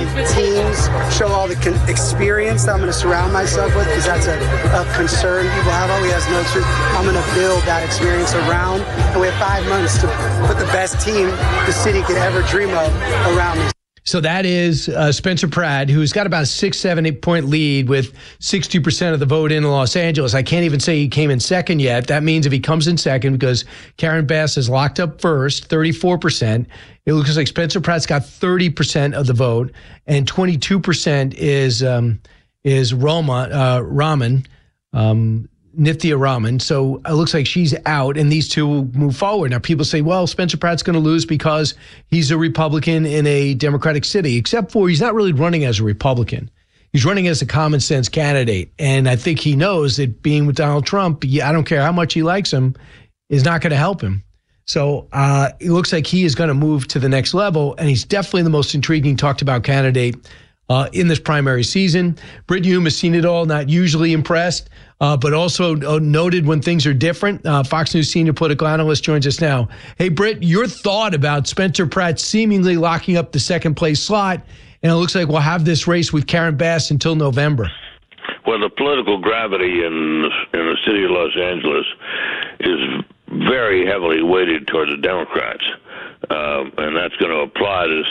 teams show all the experience that I'm going to surround myself with, because that's a concern people have. Oh, he has no truth. I'm going to build that experience around, and we have 5 months to put the best team the city could ever dream of around me. So that is Spencer Pratt, who's got about a 6, 7, 8 point lead with 60% of the vote in Los Angeles. I can't even say he came in second yet. That means if he comes in second, because Karen Bass is locked up first, 34%. It looks like Spencer Pratt's got 30% of the vote, and 22% is Raman. Nithya Raman. So it looks like she's out, and these two will move forward. Now, people say, well, Spencer Pratt's going to lose because he's a Republican in a Democratic city, except for he's not really running as a Republican. He's running as a common sense candidate. And I think he knows that being with Donald Trump, I don't care how much he likes him, is not going to help him. So it looks like he is going to move to the next level, and he's definitely the most intriguing talked about candidate in this primary season. Brit Hume has seen it all, not usually impressed, but also noted when things are different. Fox News senior political analyst joins us now. Hey, Brit, your thought about Spencer Pratt seemingly locking up the second place slot, and it looks like we'll have this race with Karen Bass until November. Well, the political gravity in the city of Los Angeles is very heavily weighted toward the Democrats. And that's going to apply to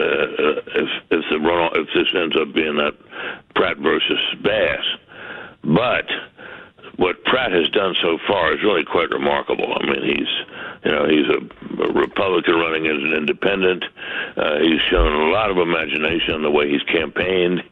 if this ends up being that Pratt versus Bass. But what Pratt has done so far is really quite remarkable. I mean, he's a Republican running as an independent. He's shown a lot of imagination in the way he's campaigned.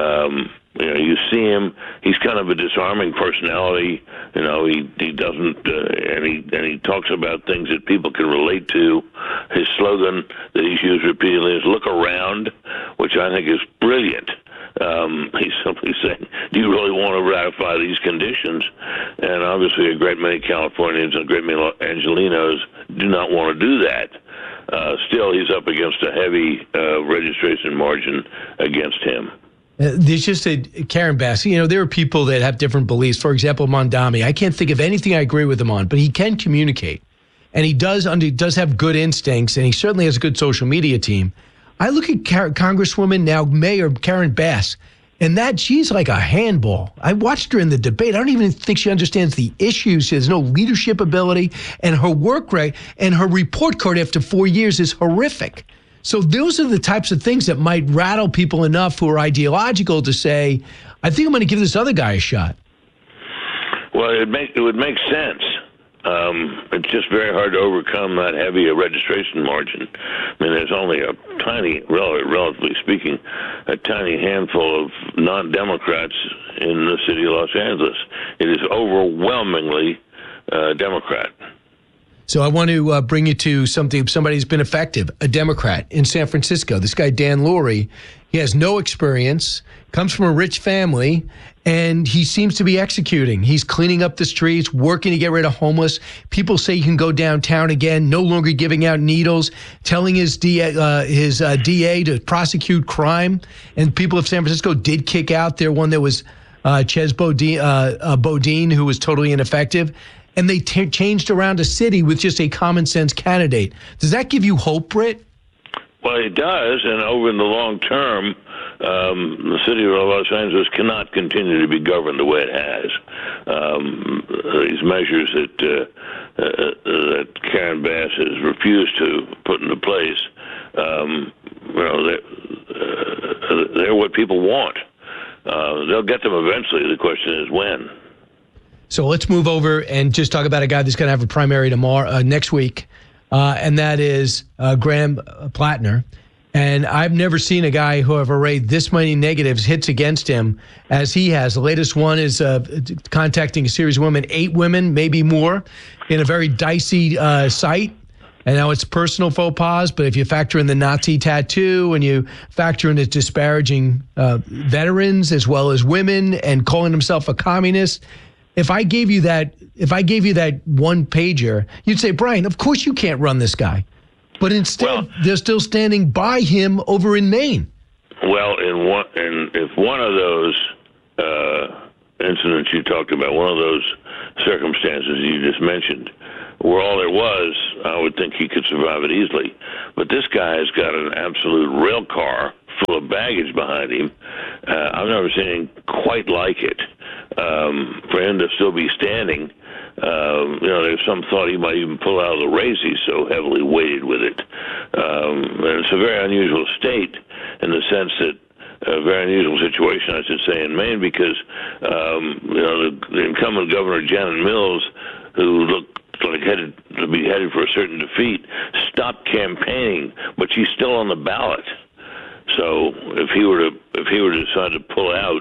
You see him; he's kind of a disarming personality. He doesn't, and he talks about things that people can relate to. His slogan that he's used repeatedly is "Look around," which I think is brilliant. He's simply saying, do you really want to ratify these conditions? And obviously a great many Californians and a great many Angelenos do not want to do that. Still, he's up against a heavy registration margin against him. There's just Karen Bass. There are people that have different beliefs. For example, Mondami. I can't think of anything I agree with him on, but he can communicate. And he does have good instincts, and he certainly has a good social media team. I look at Congresswoman, now Mayor Karen Bass, and she's like a handball. I watched her in the debate. I don't even think she understands the issues. She has no leadership ability, and her work rate and her report card after 4 years is horrific. So those are the types of things that might rattle people enough who are ideological to say, I think I'm going to give this other guy a shot. Well, it would make sense. It's just very hard to overcome that heavy registration margin. I mean, there's only a tiny, relatively speaking, a tiny handful of non-Democrats in the city of Los Angeles. It is overwhelmingly Democrat. So I want to bring you to somebody who's been effective, a Democrat in San Francisco. This guy, Dan Lurie, he has no experience, comes from a rich family, and he seems to be executing. He's cleaning up the streets, working to get rid of homeless. People say he can go downtown again, no longer giving out needles, telling his DA to prosecute crime. And people of San Francisco did kick out their one that was Ches Bodine, who was totally ineffective. And they changed around a city with just a common sense candidate. Does that give you hope, Britt? Well, it does, and over in the long term, the city of Los Angeles cannot continue to be governed the way it has. These measures that Karen Bass has refused to put into place, they're what people want. They'll get them eventually. The question is when. So let's move over and just talk about a guy that's going to have a primary next week, and that is Graham Plattner. And I've never seen a guy who have arrayed this many negatives hits against him as he has. The latest one is contacting a series of women, 8 women, maybe more, in a very dicey site. And now it's personal faux pas, but if you factor in the Nazi tattoo and you factor in his disparaging veterans as well as women and calling himself a communist, if I gave you that one pager, you'd say, Brian, of course you can't run this guy. But instead, they're still standing by him over in Maine. Well, if one of those incidents you talked about, one of those circumstances you just mentioned, were all there was, I would think he could survive it easily. But this guy has got an absolute rail car full of baggage. baggage behind him. I've never seen anything quite like it. For him to still be standing, there's some thought he might even pull out of the race. He's so heavily weighted with it. And it's a very unusual state in the sense that a very unusual situation, I should say, in Maine, because the incumbent governor, Janet Mills, who looked like to be headed for a certain defeat, stopped campaigning, but she's still on the ballot. So if he were to decide to pull out,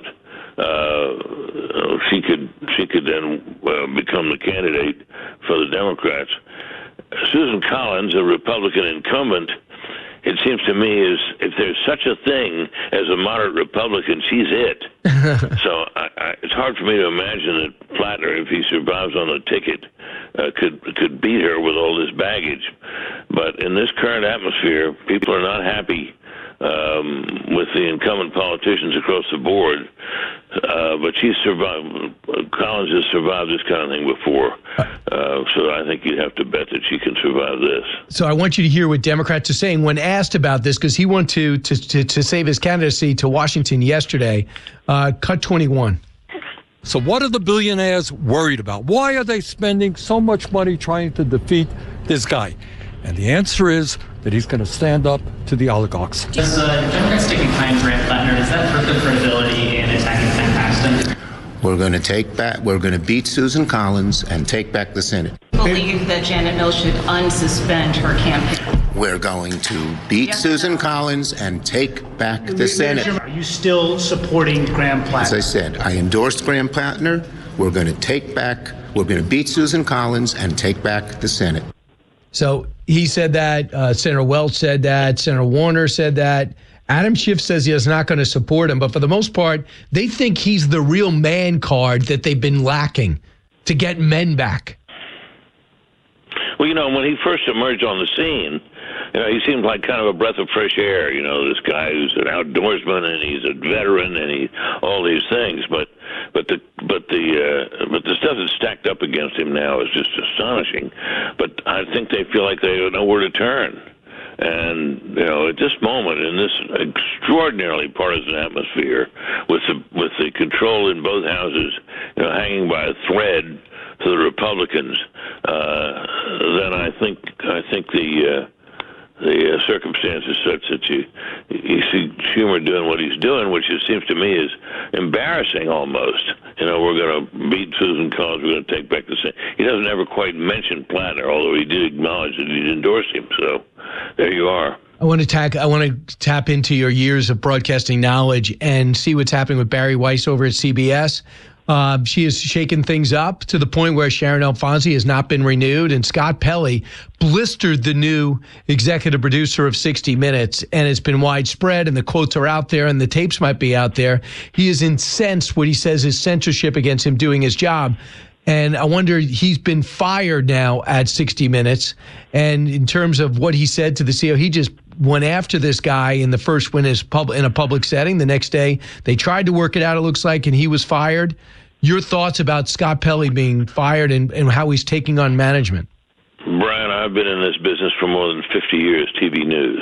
she could then become the candidate for the Democrats. Susan Collins, a Republican incumbent, it seems to me, is if there's such a thing as a moderate Republican, she's it. So it's hard for me to imagine that Plattner, if he survives on the ticket, could beat her with all this baggage. But in this current atmosphere, people are not happy with the incumbent politicians across the board. But she's survived. Collins has survived this kind of thing before. So I think you'd have to bet that she can survive this. So I want you to hear what Democrats are saying when asked about this, because he wanted to save his candidacy to Washington yesterday. Cut 21. So what are the billionaires worried about? Why are they spending so much money trying to defeat this guy? And the answer is that he's going to stand up to the oligarchs. Does Democrats sticking behind Grant Plattner, does that hurt their credibility in attacking Ken Paxton? We're going to beat Susan Collins and take back the Senate. Believe that Janet Mills should unsuspend her campaign. We're going to beat Susan Collins and take back the Senate. Are you still supporting Graham Plattner? As I said, I endorsed Graham Plattner. We're going to beat Susan Collins and take back the Senate. So he said that, Senator Welch said that, Senator Warner said that. Adam Schiff says he is not going to support him, but for the most part, they think he's the real man card that they've been lacking to get men back. Well, when he first emerged on the scene, he seemed like kind of a breath of fresh air. This guy who's an outdoorsman and he's a veteran and all these things. But the stuff that's stacked up against him now is just astonishing. But I think they feel like they don't know where to turn. And at this moment, in this extraordinarily partisan atmosphere, with the control in both houses, hanging by a thread to the Republicans, then I think the circumstances such that you see Schumer doing what he's doing, which it seems to me is embarrassing almost. We're going to beat Susan Collins. We're going to take back the Senate. He doesn't ever quite mention Plattner, although he did acknowledge that he'd endorsed him. So there you are. I want to tap into your years of broadcasting knowledge and see what's happening with Barry Weiss over at CBS. She has shaken things up to the point where Sharon Alfonsi has not been renewed, and Scott Pelley blistered the new executive producer of 60 Minutes, and it's been widespread, and the quotes are out there, and the tapes might be out there. He is incensed what he says is censorship against him doing his job. And I wonder, he's been fired now at 60 Minutes, and in terms of what he said to the CEO, he just went after this guy in the first win in a public setting. The next day, they tried to work it out, it looks like, and he was fired. Your thoughts about Scott Pelley being fired and how he's taking on management? Brian, I've been in this business for more than 50 years, TV news.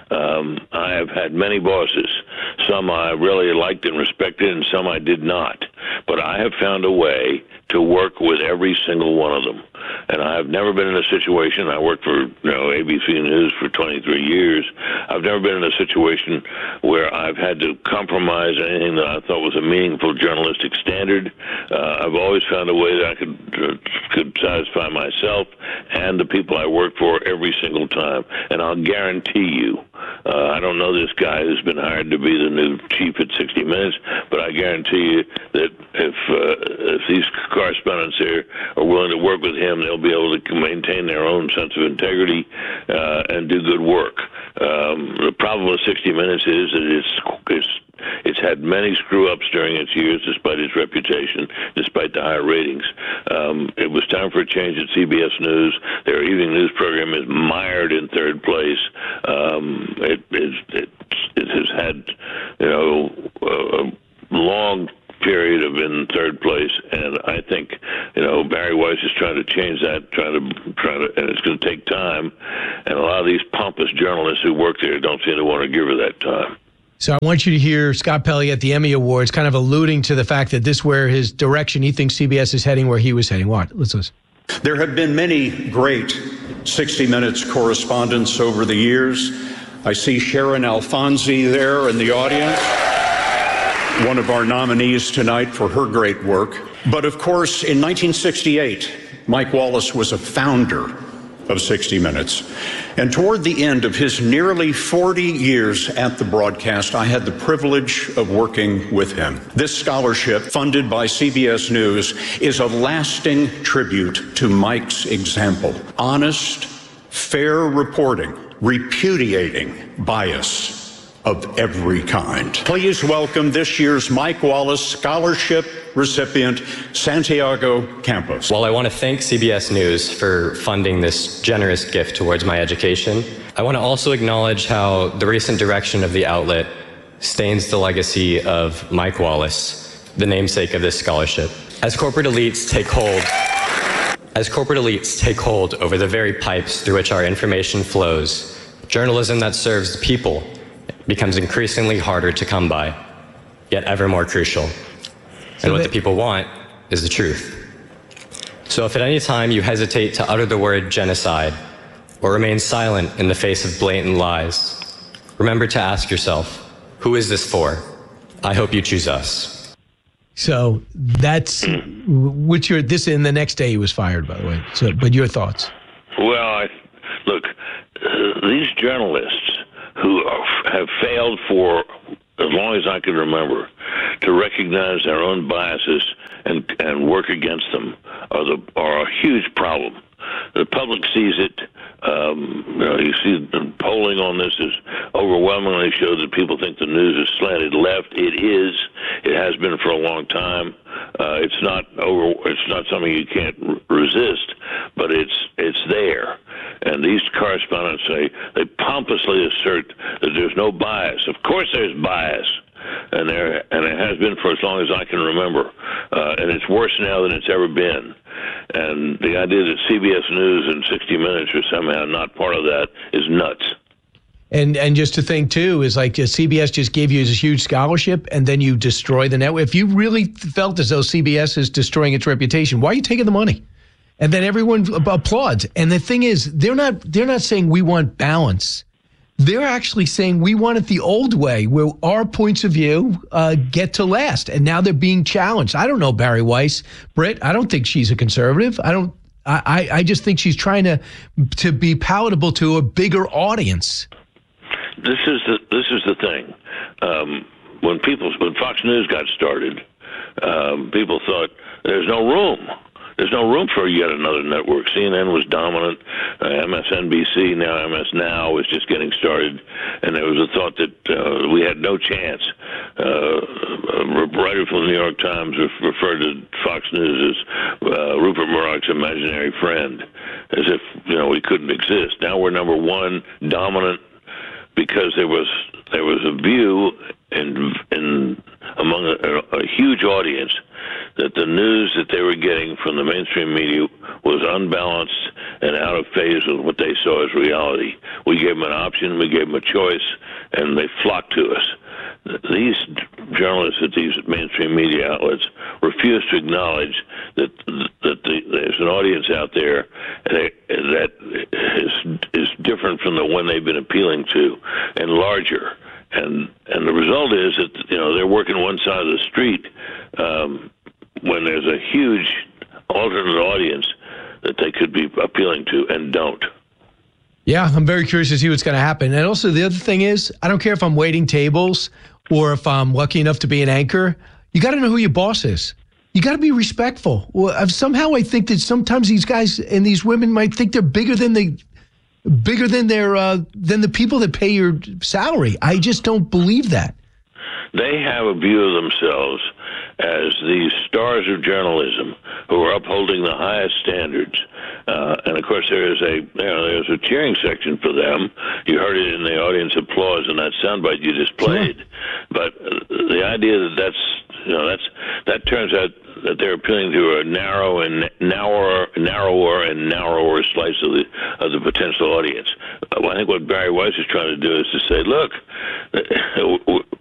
I have had many bosses. Some I really liked and respected, and some I did not. But I have found a way to work with every single one of them. And I have never been in a situation, I worked for ABC News for 23 years, I've never been in a situation where I've had to compromise anything that I thought was a meaningful journalistic standard. I've always found a way that I could satisfy myself and the people I work for every single time. And I'll guarantee you, I don't know this guy who's been hired to be the new chief at 60 Minutes, but I guarantee you that if these correspondents here are willing to work with him, they'll be able to maintain their own sense of integrity and do good work. The problem with 60 Minutes is that it's had many screw-ups during its years, despite its reputation, despite the higher ratings. It was time for a change at CBS News. Their evening news program is mired in third place. It has had, a long period of in third place, and I think Barry Weiss is trying to change that, trying to, and it's going to take time. And a lot of these pompous journalists who work there don't seem to want to give her that time. So I want you to hear Scott Pelley at the Emmy Awards kind of alluding to the fact that this where his direction, he thinks CBS is heading where he was heading. What? Let's listen. There have been many great 60 Minutes correspondents over the years. I see Sharon Alfonsi there in the audience, one of our nominees tonight for her great work. But of course, in 1968, Mike Wallace was a founder of 60 Minutes. And toward the end of his nearly 40 years at the broadcast, I had the privilege of working with him. This scholarship, funded by CBS News, is a lasting tribute to Mike's example. Honest, fair reporting, repudiating bias of every kind. Please welcome this year's Mike Wallace Scholarship recipient, Santiago Campos. While I want to thank CBS News for funding this generous gift towards my education, I want to also acknowledge how the recent direction of the outlet stains the legacy of Mike Wallace, the namesake of this scholarship. As corporate elites take hold over the very pipes through which our information flows, journalism that serves the people becomes increasingly harder to come by, yet ever more crucial. And what the people want is the truth. So if at any time you hesitate to utter the word genocide or remain silent in the face of blatant lies, remember to ask yourself, who is this for? I hope you choose us. So that's which you're this in the next day he was fired, by the way. So, but your thoughts? Well, look, these journalists who have failed for as long as I can remember to recognize their own biases and work against them are a huge problem. The public sees it. You see the polling on this is overwhelmingly shows that people think the news is slanted left. It is. It has been for a long time. It's not something you can't resist, but it's there. And these correspondents they pompously assert that there's no bias. Of course, there's bias, and it has been for as long as I can remember. And it's worse now than it's ever been. And the idea that CBS News and 60 Minutes are somehow not part of that is nuts. And just to think, too, is like CBS just gave you this huge scholarship and then you destroy the network. If you really felt as though CBS is destroying its reputation, why are you taking the money? And then everyone applauds. And the thing is, they're not saying we want balance. They're actually saying we want it the old way, where our points of view get to last. And now they're being challenged. I don't know Barry Weiss. Britt, I don't think she's a conservative. I just think she's trying to be palatable to a bigger audience. This is the thing. When Fox News got started, people thought there's no room. There's no room for yet another network. CNN was dominant. MSNBC, now MS Now, was just getting started. And there was a thought that we had no chance. A writer from the New York Times referred to Fox News as Rupert Murdoch's imaginary friend, as if we couldn't exist. Now we're number one, dominant, because there was a view among a huge audience that the news that they were getting from the mainstream media was unbalanced and out of phase with what they saw as reality. We gave them an option, we gave them a choice, and they flocked to us. These journalists at these mainstream media outlets refuse to acknowledge that there's an audience out there that is different from the one they've been appealing to and larger. And the result is that they're working one side of the street when there's a huge alternate audience that they could be appealing to and don't. Yeah, I'm very curious to see what's going to happen. And also the other thing is, I don't care if I'm waiting tables or if I'm lucky enough to be an anchor. You got to know who your boss is. You got to be respectful. Well, somehow I think that sometimes these guys and these women might think they're bigger than the people that pay your salary. I just don't believe that. They have a view of themselves as these stars of journalism who are upholding the highest standards. And of course, there's a cheering section for them. You heard it in the audience applause in that soundbite you just played. Sure. But the idea that turns out that they're appealing to a narrower and narrower slice of the potential audience. I think what Barry Weiss is trying to do is to say, look,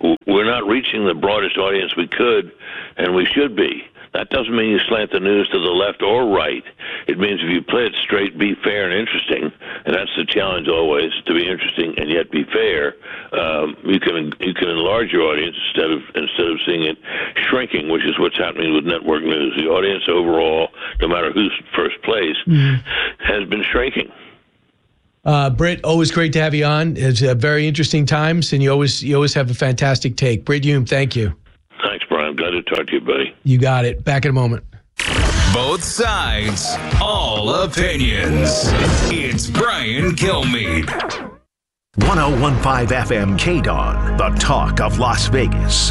not reaching the broadest audience we could and we should be. That doesn't mean you slant the news to the left or right. It means if you play it straight, be fair and interesting, and that's the challenge always, to be interesting and yet be fair. You can enlarge your audience instead of seeing it shrinking, which is what's happening with network news. The audience overall, no matter who's first place, has been shrinking. Britt, always great to have you on. It's very interesting times, and you always have a fantastic take. Britt Hume, thank you. Thanks, Brian. Glad to talk to you, buddy. You got it. Back in a moment. Both sides, all opinions. It's Brian Kilmeade. 101.5 FM KDON, the talk of Las Vegas.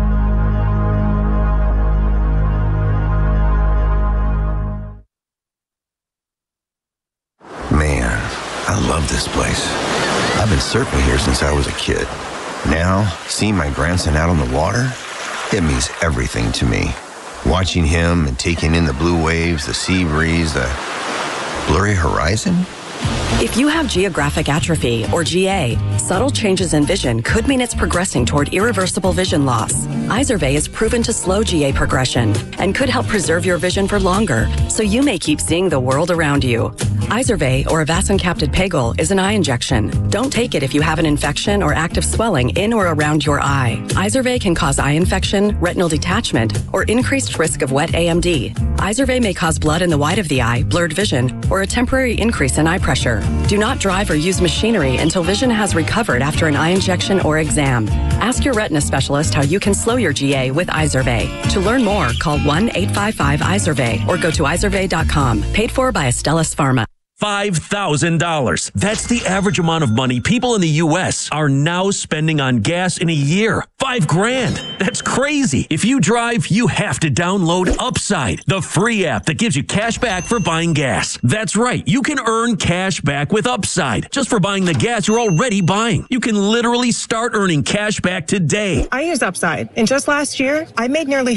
Man, I love this place. I've been surfing here since I was a kid. Now, seeing my grandson out on the water, it means everything to me. Watching him and taking in the blue waves, the sea breeze, the blurry horizon. If you have geographic atrophy, or GA, subtle changes in vision could mean it's progressing toward irreversible vision loss. Izervay is proven to slow GA progression and could help preserve your vision for longer, so you may keep seeing the world around you. Izervay, or avacincaptad pegol, is an eye injection. Don't take it if you have an infection or active swelling in or around your eye. Izervay can cause eye infection, retinal detachment, or increased risk of wet AMD. Izervay may cause blood in the white of the eye, blurred vision, or a temporary increase in eye pressure. Do not drive or use machinery until vision has recovered after an eye injection or exam. Ask your retina specialist how you can slow your GA with Izervay. To learn more, call 1-855-IZERVAY or go to izervay.com. Paid for by Astellas Pharma. $5,000. That's the average amount of money people in the U.S. are now spending on gas in a year. $5,000. That's crazy. If you drive, you have to download Upside, the free app that gives you cash back for buying gas. That's right. You can earn cash back with Upside just for buying the gas you're already buying. You can literally start earning cash back today. I use Upside, and just last year, I made nearly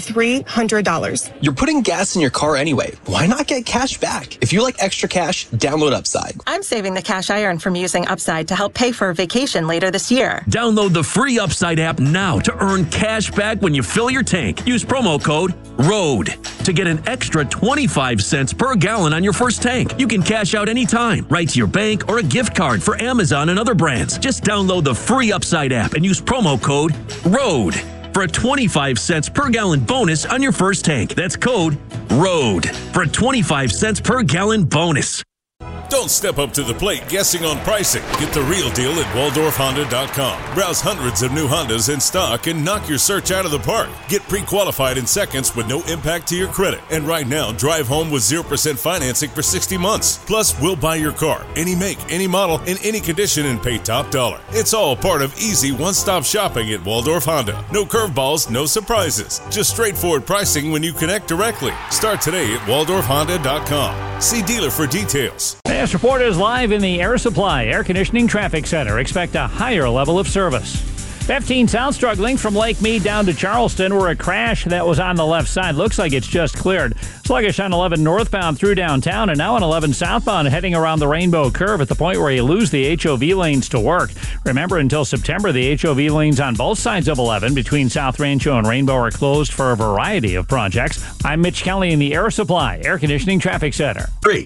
$300. You're putting gas in your car anyway. Why not get cash back? If you like extra cash, download Upside. I'm saving the cash I earn from using Upside to help pay for a vacation later this year. Download the free Upside app now to earn cash back when you fill your tank. Use promo code ROAD to get an extra 25 cents per gallon on your first tank. You can cash out anytime, right to your bank or a gift card for Amazon and other brands. Just download the free Upside app and use promo code ROAD for a 25 cents per gallon bonus on your first tank. That's code ROAD for a 25 cents per gallon bonus. Don't step up to the plate guessing on pricing. Get the real deal at WaldorfHonda.com. Browse hundreds of new Hondas in stock and knock your search out of the park. Get pre-qualified in seconds with no impact to your credit. And right now, drive home with 0% financing for 60 months. Plus, we'll buy your car, any make, any model, in any condition, and pay top dollar. It's all part of easy one-stop shopping at Waldorf Honda. No curveballs, no surprises. Just straightforward pricing when you connect directly. Start today at WaldorfHonda.com. See dealer for details. This report is live in the Air Supply Air Conditioning Traffic Center. Expect a higher level of service. 15 South struggling from Lake Mead down to Charleston, where a crash that was on the left side looks like it's just cleared. Sluggish on 11 northbound through downtown, and now on 11 southbound heading around the Rainbow Curve at the point where you lose the HOV lanes to work. Remember, until September, the HOV lanes on both sides of 11 between South Rancho and Rainbow are closed for a variety of projects. I'm Mitch Kelly in the Air Supply Air Conditioning Traffic Center.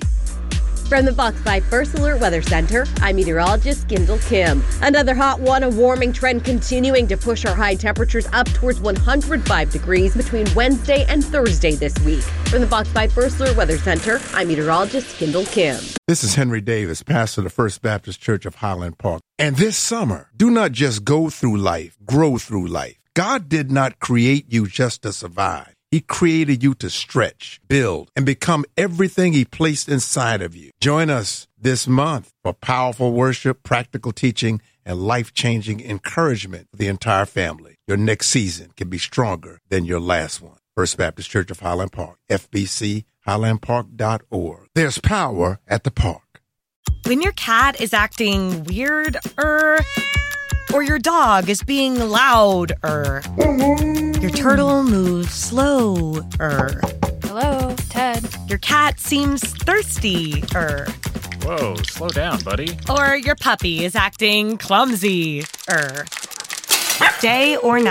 From the Fox 5 First Alert Weather Center, I'm meteorologist Kendall Kim. Another hot one, a warming trend continuing to push our high temperatures up towards 105 degrees between Wednesday and Thursday this week. From the Fox 5 First Alert Weather Center, I'm meteorologist Kendall Kim. This is Henry Davis, pastor of the First Baptist Church of Highland Park. And this summer, do not just go through life, grow through life. God did not create you just to survive. He created you to stretch, build, and become everything He placed inside of you. Join us this month for powerful worship, practical teaching, and life-changing encouragement for the entire family. Your next season can be stronger than your last one. First Baptist Church of Highland Park, FBCHighlandPark.org. There's power at the park. When your cat is acting weird, or your dog is being loud, your turtle moves slow, Hello, Ted. Your cat seems thirsty, Whoa, slow down, buddy. Or your puppy is acting clumsy, Day or night.